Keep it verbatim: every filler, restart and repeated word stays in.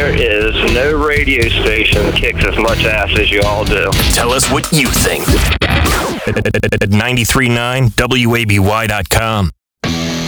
There is no radio station that kicks as much ass as you all do. Tell us what you think at ninety-three point nine W A B Y dot com.